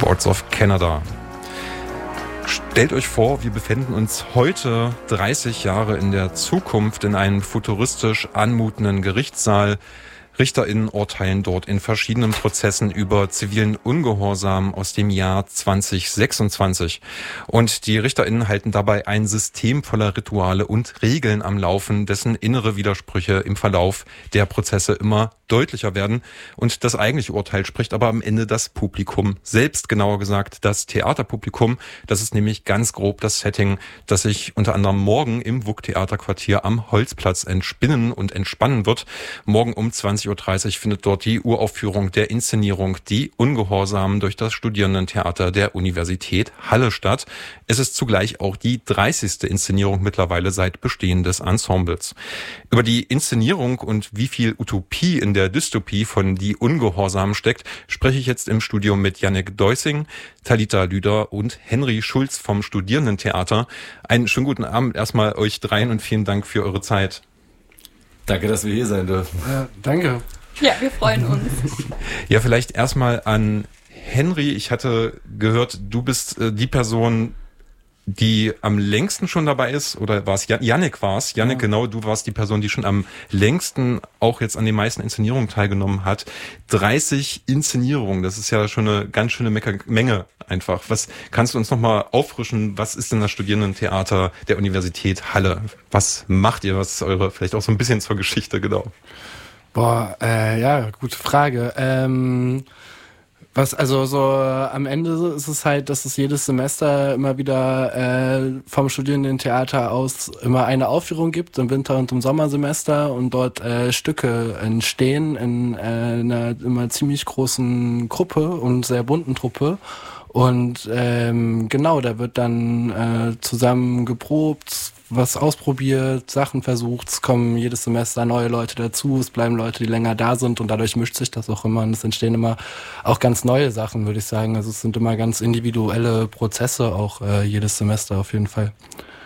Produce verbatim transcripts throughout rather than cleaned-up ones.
Boards of Canada. Stellt euch vor, wir befinden uns heute dreißig Jahre in der Zukunft in einem futuristisch anmutenden Gerichtssaal. RichterInnen urteilen dort in verschiedenen Prozessen über zivilen Ungehorsam aus dem Jahr zwanzig sechsundzwanzig. Und die RichterInnen halten dabei ein System voller Rituale und Regeln am Laufen, dessen innere Widersprüche im Verlauf der Prozesse immer deutlicher werden. Und das eigentliche Urteil spricht aber am Ende das Publikum selbst, genauer gesagt das Theaterpublikum. Das ist nämlich ganz grob das Setting, das sich unter anderem morgen im W U K-Theaterquartier am Holzplatz entspinnen und entspannen wird. Morgen um zwanzig Uhr dreißig findet dort die Uraufführung der Inszenierung Die Ungehorsamen durch das Studierendentheater der Universität Halle statt. Es ist zugleich auch die dreißigste Inszenierung mittlerweile seit Bestehen des Ensembles. Über die Inszenierung und wie viel Utopie in der Dystopie von Die Ungehorsamen steckt, spreche ich jetzt im Studio mit Jannik Deusing, Talita Lüder und Henry Schulz vom Studierendentheater. Einen schönen guten Abend erstmal euch dreien und vielen Dank für eure Zeit. Danke, dass wir hier sein dürfen. Ja, danke. Ja, wir freuen uns. Ja, vielleicht erstmal an Henry. Ich hatte gehört, du bist äh, die Person, die am längsten schon dabei ist, oder war es Jan- Jannik war es? Jannik, ja. Genau, du warst die Person, die schon am längsten auch jetzt an den meisten Inszenierungen teilgenommen hat. dreißig Inszenierungen, das ist ja schon eine ganz schöne Mecke- Menge einfach. Was kannst du uns nochmal auffrischen? Was ist denn das Studierendentheater der Universität Halle? Was macht ihr? Was ist eure, vielleicht auch so ein bisschen zur Geschichte, genau? Boah, äh, ja, gute Frage. Ähm, was, also so am Ende ist es halt, dass es jedes Semester immer wieder äh, vom Studierendentheater aus immer eine Aufführung gibt, im Winter- und im Sommersemester, und dort äh, Stücke entstehen in äh, einer immer ziemlich großen Gruppe und sehr bunten Truppe. Und ähm, genau, da wird dann äh, zusammen geprobt, was ausprobiert, Sachen versucht. Es kommen jedes Semester neue Leute dazu, es bleiben Leute, die länger da sind, und dadurch mischt sich das auch immer. Und es entstehen immer auch ganz neue Sachen, würde ich sagen. Also es sind immer ganz individuelle Prozesse, auch äh, jedes Semester auf jeden Fall.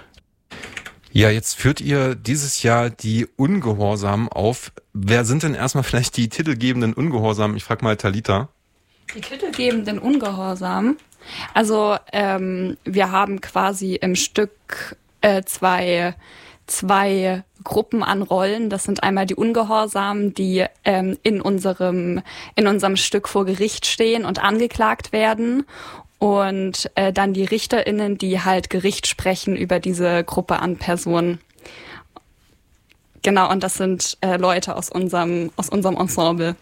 Ja, jetzt führt ihr dieses Jahr die Ungehorsamen auf. Wer sind denn erstmal vielleicht die titelgebenden Ungehorsamen? Ich frage mal Talita. Die titelgebenden Ungehorsam. Also ähm, wir haben quasi im Stück äh, zwei, zwei Gruppen an Rollen. Das sind einmal die Ungehorsamen, die ähm, in unserem, in unserem Stück vor Gericht stehen und angeklagt werden. Und äh, dann die RichterInnen, die halt Gericht sprechen über diese Gruppe an Personen. Genau, und das sind äh, Leute aus unserem, aus unserem Ensemble.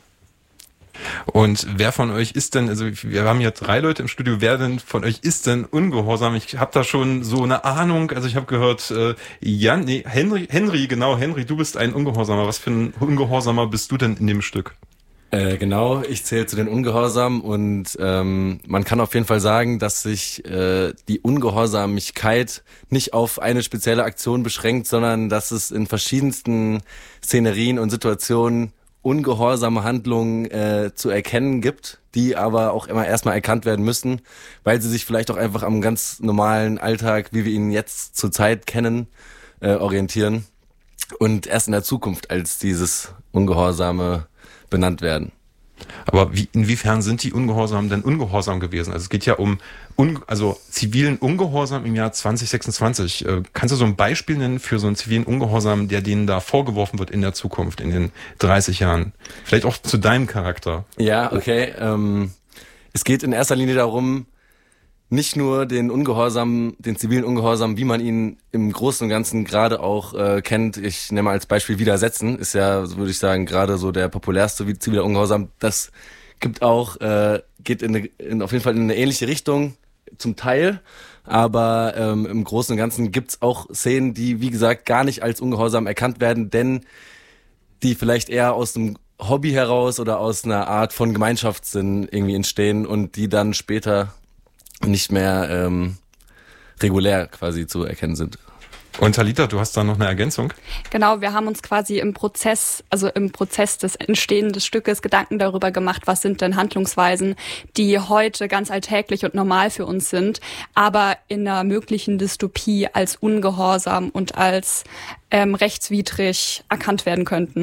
Und wer von euch ist denn, also wir haben hier drei Leute im Studio, wer denn von euch ist denn ungehorsam? Ich habe da schon so eine Ahnung, also ich habe gehört, äh, Jan, nee, Henry, Henry, genau, Henry, du bist ein Ungehorsamer. Was für ein Ungehorsamer bist du denn in dem Stück? Äh, genau, ich zähle zu den Ungehorsamen, und ähm, man kann auf jeden Fall sagen, dass sich äh, die Ungehorsamigkeit nicht auf eine spezielle Aktion beschränkt, sondern dass es in verschiedensten Szenerien und Situationen ungehorsame Handlungen äh, zu erkennen gibt, die aber auch immer erstmal erkannt werden müssen, weil sie sich vielleicht auch einfach am ganz normalen Alltag, wie wir ihn jetzt zurzeit kennen, äh, orientieren und erst in der Zukunft als dieses Ungehorsame benannt werden. Aber wie, inwiefern sind die Ungehorsamen denn ungehorsam gewesen? Also es geht ja um un, also zivilen Ungehorsam im Jahr zwanzig sechsundzwanzig. Äh, kannst du so ein Beispiel nennen für so einen zivilen Ungehorsam, der denen da vorgeworfen wird in der Zukunft, in den dreißig Jahren? Vielleicht auch zu deinem Charakter. Ja, okay. Ähm, es geht in erster Linie darum, nicht nur den Ungehorsam, den zivilen Ungehorsam, wie man ihn im Großen und Ganzen gerade auch äh, kennt. Ich nehme als Beispiel Widersetzen, ist ja, würde ich sagen, gerade so der populärste ziviler Ungehorsam. Das gibt auch, äh, geht in, eine, in auf jeden Fall in eine ähnliche Richtung, zum Teil. Aber ähm, im Großen und Ganzen gibt's auch Szenen, die, wie gesagt, gar nicht als Ungehorsam erkannt werden, denn die vielleicht eher aus einem Hobby heraus oder aus einer Art von Gemeinschaftssinn irgendwie entstehen und die dann später nicht mehr ähm, regulär quasi zu erkennen sind. Und Talita, du hast da noch eine Ergänzung? Genau, wir haben uns quasi im Prozess, also im Prozess des Entstehens des Stückes Gedanken darüber gemacht, was sind denn Handlungsweisen, die heute ganz alltäglich und normal für uns sind, aber in einer möglichen Dystopie als ungehorsam und als ähm, rechtswidrig erkannt werden könnten.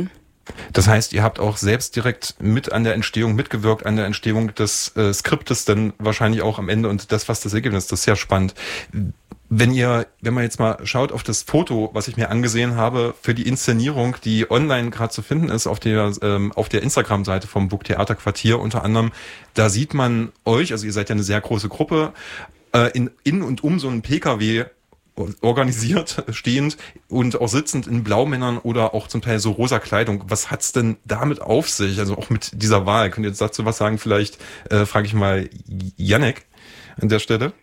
Das heißt, ihr habt auch selbst direkt mit an der Entstehung mitgewirkt, an der Entstehung des äh, Skriptes dann wahrscheinlich auch am Ende und das, was das Ergebnis ist. Das ist sehr spannend. Wenn ihr, wenn man jetzt mal schaut auf das Foto, was ich mir angesehen habe für die Inszenierung, die online gerade zu finden ist auf der ähm, auf der Instagram-Seite vom Burgtheaterquartier unter anderem, da sieht man euch, also ihr seid ja eine sehr große Gruppe, äh, in in und um so einen P K W organisiert, stehend und auch sitzend in Blaumännern oder auch zum Teil so rosa Kleidung. Was hat's denn damit auf sich? Also auch mit dieser Wahl. Könnt ihr jetzt dazu was sagen? Vielleicht äh, frage ich mal Jannik an der Stelle.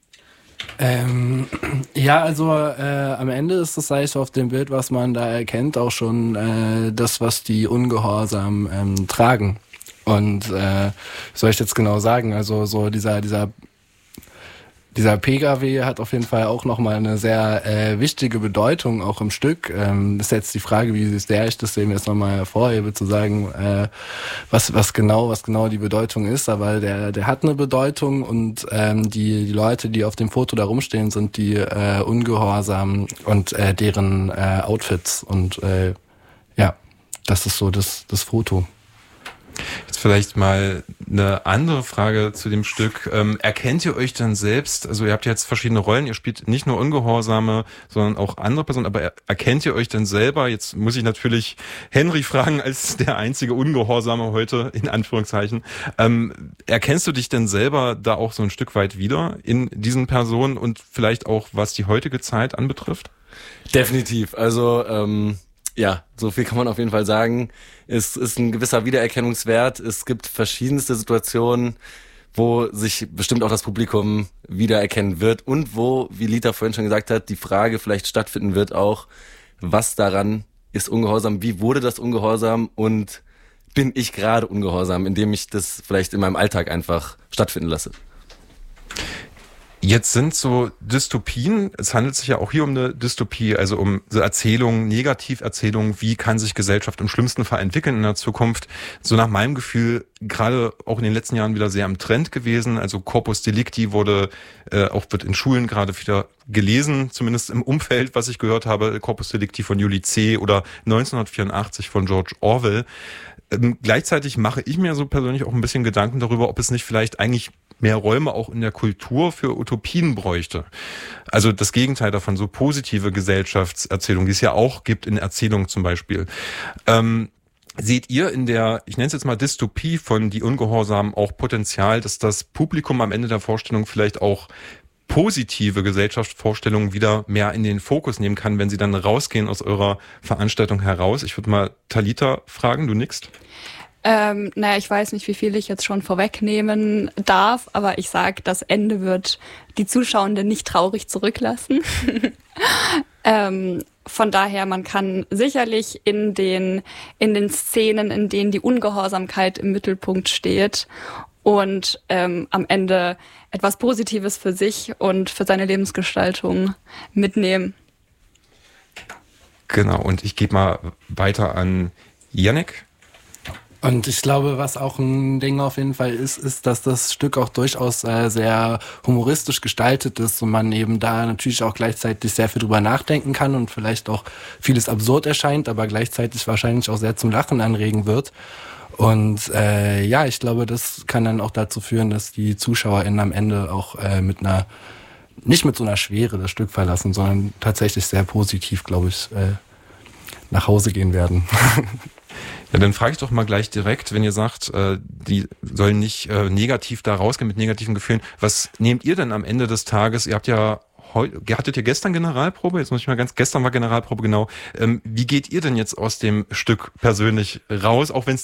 Ähm, ja, also äh, am Ende ist das eigentlich auf dem Bild, was man da erkennt, auch schon äh, das, was die Ungehorsam ähm, tragen. Und äh, soll ich jetzt genau sagen? Also so dieser dieser Dieser P K W hat auf jeden Fall auch nochmal eine sehr äh, wichtige Bedeutung auch im Stück. Ähm, ist jetzt die Frage, wie sehr ich das eben jetzt nochmal hervorhebe, zu sagen, äh, was was genau was genau die Bedeutung ist. Aber der der hat eine Bedeutung und ähm, die die Leute, die auf dem Foto da rumstehen, sind die äh, Ungehorsam und äh, deren äh, Outfits. Und äh, ja, das ist so das das Foto. Jetzt vielleicht mal eine andere Frage zu dem Stück. Ähm, erkennt ihr euch dann selbst, also ihr habt jetzt verschiedene Rollen, ihr spielt nicht nur Ungehorsame, sondern auch andere Personen, aber er, erkennt ihr euch dann selber, jetzt muss ich natürlich Henry fragen, als der einzige Ungehorsame heute, in Anführungszeichen, ähm, erkennst du dich denn selber da auch so ein Stück weit wieder in diesen Personen und vielleicht auch, was die heutige Zeit anbetrifft? Definitiv, also ähm ja, so viel kann man auf jeden Fall sagen. Es ist ein gewisser Wiedererkennungswert. Es gibt verschiedenste Situationen, wo sich bestimmt auch das Publikum wiedererkennen wird und wo, wie Lita vorhin schon gesagt hat, die Frage vielleicht stattfinden wird auch, was daran ist ungehorsam, wie wurde das ungehorsam und bin ich gerade ungehorsam, indem ich das vielleicht in meinem Alltag einfach stattfinden lasse. Jetzt sind so Dystopien, es handelt sich ja auch hier um eine Dystopie, also um so Erzählungen, Negativerzählungen, wie kann sich Gesellschaft im schlimmsten Fall entwickeln in der Zukunft. So nach meinem Gefühl gerade auch in den letzten Jahren wieder sehr am Trend gewesen. Also Corpus Delicti wurde, äh, auch wird in Schulen gerade wieder gelesen, zumindest im Umfeld, was ich gehört habe. Corpus Delicti von Julie C. oder neunzehnhundertvierundachtzig von George Orwell. Ähm, gleichzeitig mache ich mir so persönlich auch ein bisschen Gedanken darüber, ob es nicht vielleicht eigentlich mehr Räume auch in der Kultur für Utopien bräuchte. Also das Gegenteil davon, so positive Gesellschaftserzählungen, die es ja auch gibt in Erzählungen zum Beispiel. Ähm, seht ihr in der, ich nenne es jetzt mal Dystopie von Die Ungehorsamen auch Potenzial, dass das Publikum am Ende der Vorstellung vielleicht auch positive Gesellschaftsvorstellungen wieder mehr in den Fokus nehmen kann, wenn sie dann rausgehen aus eurer Veranstaltung heraus? Ich würde mal Talita fragen, du nickst. Ähm, naja, ich weiß nicht, wie viel ich jetzt schon vorwegnehmen darf, aber ich sage, das Ende wird die Zuschauenden nicht traurig zurücklassen. ähm, von daher, man kann sicherlich in den, in den Szenen, in denen die Ungehorsamkeit im Mittelpunkt steht und ähm, am Ende etwas Positives für sich und für seine Lebensgestaltung mitnehmen. Genau, und ich gebe mal weiter an Jannik. Und ich glaube, was auch ein Ding auf jeden Fall ist, ist, dass das Stück auch durchaus äh, sehr humoristisch gestaltet ist und man eben da natürlich auch gleichzeitig sehr viel drüber nachdenken kann und vielleicht auch vieles absurd erscheint, aber gleichzeitig wahrscheinlich auch sehr zum Lachen anregen wird. Und äh, ja, ich glaube, das kann dann auch dazu führen, dass die ZuschauerInnen am Ende auch äh, mit einer, nicht mit so einer Schwere das Stück verlassen, sondern tatsächlich sehr positiv, glaube ich, äh, nach Hause gehen werden. Ja, dann frage ich doch mal gleich direkt, wenn ihr sagt, äh, die sollen nicht äh, negativ da rausgehen mit negativen Gefühlen. Was nehmt ihr denn am Ende des Tages? Ihr habt ja heute, hattet ihr gestern Generalprobe? Jetzt muss ich mal ganz, gestern war Generalprobe, genau. Ähm, wie geht ihr denn jetzt aus dem Stück persönlich raus? Auch wenn es